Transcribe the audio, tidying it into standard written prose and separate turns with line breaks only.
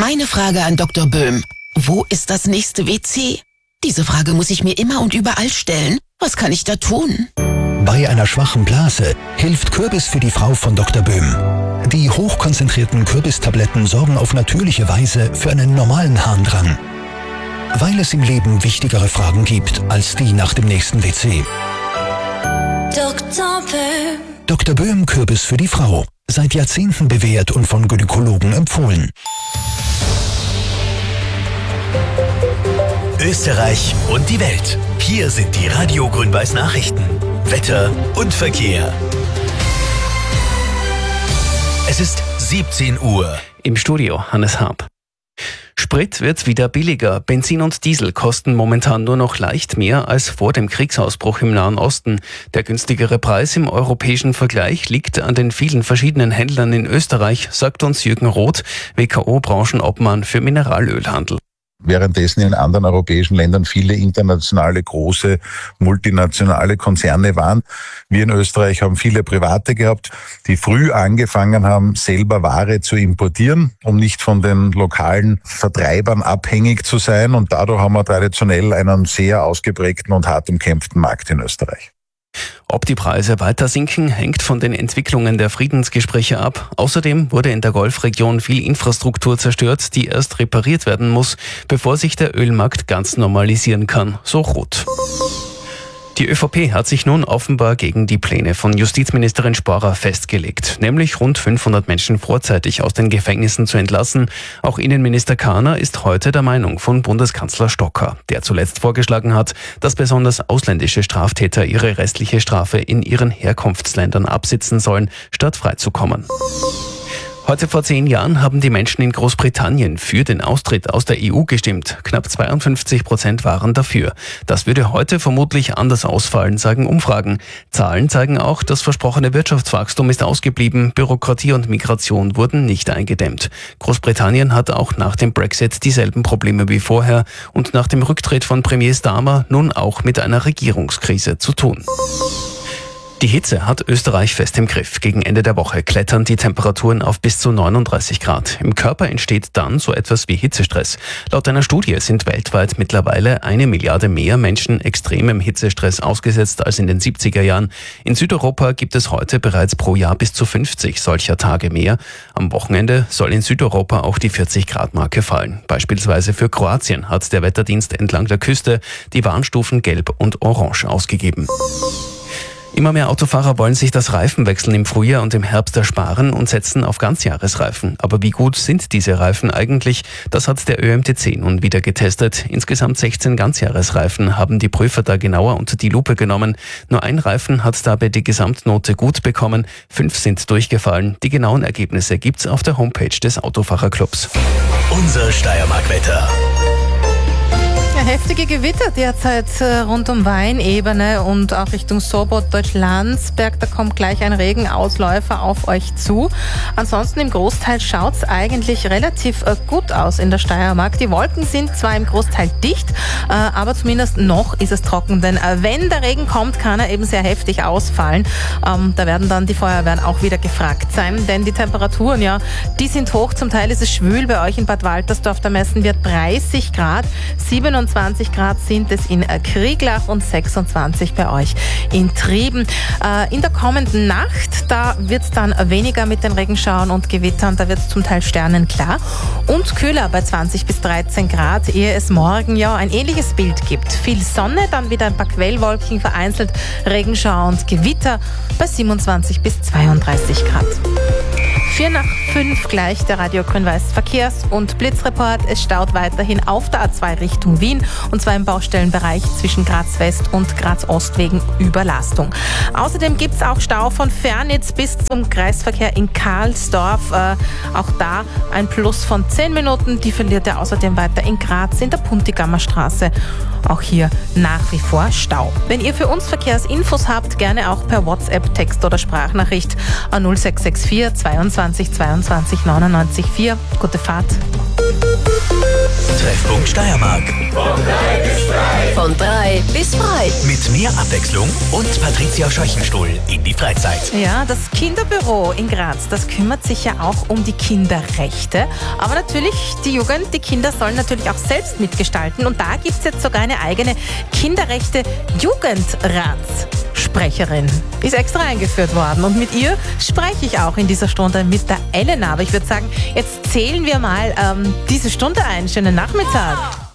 Meine Frage an Dr. Böhm. Wo ist das nächste WC? Diese Frage muss ich mir immer und überall stellen. Was kann ich da tun?
Bei einer schwachen Blase hilft Kürbis für die Frau von Dr. Böhm. Die hochkonzentrierten Kürbistabletten sorgen auf natürliche Weise für einen normalen Harndrang. Weil es im Leben wichtigere Fragen gibt als die nach dem nächsten WC.
Dr. Böhm.
Dr. Böhm Kürbis für die Frau. Seit Jahrzehnten bewährt und von Gynäkologen empfohlen.
Österreich und die Welt. Hier sind die Radio Grün-Weiß Nachrichten. Wetter und Verkehr. Es ist 17 Uhr.
Im Studio Hannes Hab. Sprit wird wieder billiger. Benzin und Diesel kosten momentan nur noch leicht mehr als vor dem Kriegsausbruch im Nahen Osten. Der günstigere Preis im europäischen Vergleich liegt an den vielen verschiedenen Händlern in Österreich, sagt uns Jürgen Roth, WKO-Branchenobmann für Mineralölhandel.
Währenddessen in anderen europäischen Ländern viele internationale, große, multinationale Konzerne waren. Wir in Österreich haben viele Private gehabt, die früh angefangen haben, selber Ware zu importieren, um nicht von den lokalen Vertreibern abhängig zu sein. Und dadurch haben wir traditionell einen sehr ausgeprägten und hart umkämpften Markt in Österreich.
Ob die Preise weiter sinken, hängt von den Entwicklungen der Friedensgespräche ab. Außerdem wurde in der Golfregion viel Infrastruktur zerstört, die erst repariert werden muss, bevor sich der Ölmarkt ganz normalisieren kann, so Roth. Die ÖVP hat sich nun offenbar gegen die Pläne von Justizministerin Sporer festgelegt, nämlich rund 500 Menschen vorzeitig aus den Gefängnissen zu entlassen. Auch Innenminister Kahner ist heute der Meinung von Bundeskanzler Stocker, der zuletzt vorgeschlagen hat, dass besonders ausländische Straftäter ihre restliche Strafe in ihren Herkunftsländern absitzen sollen, statt freizukommen. Heute vor 10 Jahren haben die Menschen in Großbritannien für den Austritt aus der EU gestimmt. Knapp 52% waren dafür. Das würde heute vermutlich anders ausfallen, sagen Umfragen. Zahlen zeigen auch, das versprochene Wirtschaftswachstum ist ausgeblieben. Bürokratie und Migration wurden nicht eingedämmt. Großbritannien hat auch nach dem Brexit dieselben Probleme wie vorher und nach dem Rücktritt von Premier Starmer nun auch mit einer Regierungskrise zu tun. Die Hitze hat Österreich fest im Griff. Gegen Ende der Woche klettern die Temperaturen auf bis zu 39 Grad. Im Körper entsteht dann so etwas wie Hitzestress. Laut einer Studie sind weltweit mittlerweile 1 Milliarde mehr Menschen extremem Hitzestress ausgesetzt als in den 70er Jahren. In Südeuropa gibt es heute bereits pro Jahr bis zu 50 solcher Tage mehr. Am Wochenende soll in Südeuropa auch die 40-Grad-Marke fallen. Beispielsweise für Kroatien hat der Wetterdienst entlang der Küste die Warnstufen Gelb und Orange ausgegeben. Immer mehr Autofahrer wollen sich das Reifenwechseln im Frühjahr und im Herbst ersparen und setzen auf Ganzjahresreifen. Aber wie gut sind diese Reifen eigentlich? Das hat der ÖMTC nun wieder getestet. Insgesamt 16 Ganzjahresreifen haben die Prüfer da genauer unter die Lupe genommen. Nur ein Reifen hat dabei die Gesamtnote gut bekommen. 5 sind durchgefallen. Die genauen Ergebnisse gibt's auf der Homepage des Autofahrerclubs.
Unser Steiermark-Wetter.
Heftige Gewitter derzeit rund um Weinebene und auch Richtung Sobot, Deutsch-Landsberg. Da kommt gleich ein Regenausläufer auf euch zu. Ansonsten im Großteil schaut's eigentlich relativ gut aus in der Steiermark. Die Wolken sind zwar im Großteil dicht, aber zumindest noch ist es trocken. Denn wenn der Regen kommt, kann er eben sehr heftig ausfallen. Da werden dann die Feuerwehren auch wieder gefragt sein. Denn die Temperaturen, ja, die sind hoch. Zum Teil ist es schwül. Bei euch in Bad Waltersdorf, da messen wir 30 Grad, 27 Grad sind es in Krieglach und 26 bei euch in Trieben. In der kommenden Nacht, da wird es dann weniger mit den Regenschauern und Gewittern, da wird es zum Teil sternenklar und kühler bei 20 bis 13 Grad, ehe es morgen ja ein ähnliches Bild gibt. Viel Sonne, dann wieder ein paar Quellwolken, vereinzelt Regenschauer und Gewitter bei 27 bis 32 Grad. 4:05 gleich der Radio Grün-Weiß Verkehrs- und Blitzreport. Es staut weiterhin auf der A2 Richtung Wien und zwar im Baustellenbereich zwischen Graz West und Graz Ost wegen Überlastung. Außerdem gibt es auch Stau von Fernitz bis zum Kreisverkehr in Karlsdorf. Auch da ein Plus von 10 Minuten. Die verliert er außerdem weiter in Graz in der Puntigammer Straße. Auch hier nach wie vor Stau. Wenn ihr für uns Verkehrsinfos habt, gerne auch per WhatsApp, Text oder Sprachnachricht an 0664 22 22 99 4. Gute Fahrt.
Treffpunkt Steiermark.
Von 3 bis frei.
Mit mehr Abwechslung und Patricia Scheuchenstuhl in die Freizeit.
Ja, das Kinderbüro in Graz, das kümmert sich ja auch um die Kinderrechte. Aber natürlich, die Jugend, die Kinder sollen natürlich auch selbst mitgestalten. Und da gibt es jetzt sogar eine eigene Kinderrechte-Jugendratssprecherin. Ist extra eingeführt worden. Und mit ihr spreche ich auch in dieser Stunde mit der Elena. Aber ich würde sagen, jetzt zählen wir mal diese Stunde ein. Schönen Nachmittag.